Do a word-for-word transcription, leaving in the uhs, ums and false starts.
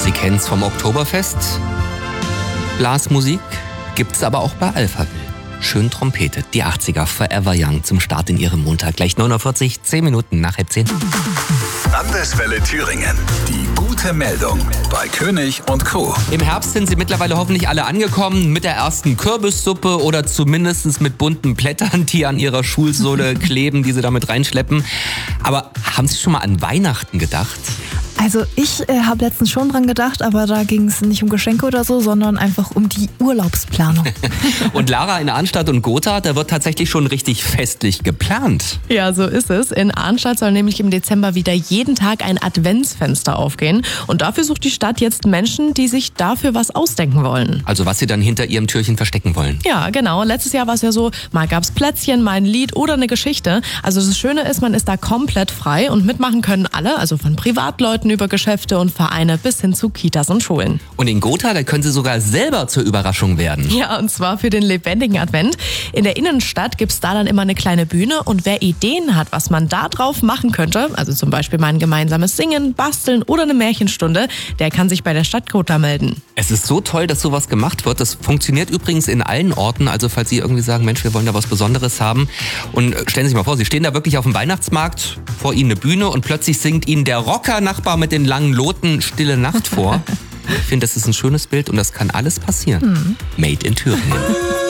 Sie kennen's vom Oktoberfest. Blasmusik gibt's aber auch bei Alphaville. Schön trompetet. Die achtziger Forever Young zum Start in Ihrem Montag. Gleich neun Uhr vierzig, zehn Minuten nach halb zehn. Landeswelle Thüringen. Die gute Meldung bei König und Co. Im Herbst sind Sie mittlerweile hoffentlich alle angekommen mit der ersten Kürbissuppe oder zumindest mit bunten Blättern, die an Ihrer Schulsohle kleben, die Sie damit reinschleppen. Aber haben Sie schon mal an Weihnachten gedacht? Also ich äh, habe letztens schon dran gedacht, aber da ging es nicht um Geschenke oder so, sondern einfach um die Urlaubsplanung. Und Lara, in Arnstadt und Gotha, da wird tatsächlich schon richtig festlich geplant. Ja, so ist es. In Arnstadt soll nämlich im Dezember wieder jeden Tag ein Adventsfenster aufgehen. Und dafür sucht die Stadt jetzt Menschen, die sich dafür was ausdenken wollen. Also was sie dann hinter ihrem Türchen verstecken wollen. Ja, genau. Letztes Jahr war es ja so, mal gab's Plätzchen, mal ein Lied oder eine Geschichte. Also das Schöne ist, man ist da komplett frei und mitmachen können alle, also von Privatleuten über Geschäfte und Vereine bis hin zu Kitas und Schulen. Und in Gotha, da können Sie sogar selber zur Überraschung werden. Ja, und zwar für den lebendigen Advent. In der Innenstadt gibt's da dann immer eine kleine Bühne und wer Ideen hat, was man da drauf machen könnte, also zum Beispiel mal ein gemeinsames Singen, Basteln oder eine Märchenstunde, der kann sich bei der Stadt Gotha melden. Es ist so toll, dass sowas gemacht wird. Das funktioniert übrigens in allen Orten. Also falls Sie irgendwie sagen, Mensch, wir wollen da was Besonderes haben. Und stellen Sie sich mal vor, Sie stehen da wirklich auf dem Weihnachtsmarkt, vor Ihnen eine Bühne und plötzlich singt Ihnen der Rocker-Nachbar mit den langen Loten Stille Nacht vor. Ich finde, das ist ein schönes Bild und das kann alles passieren. Mhm. Made in Thüringen.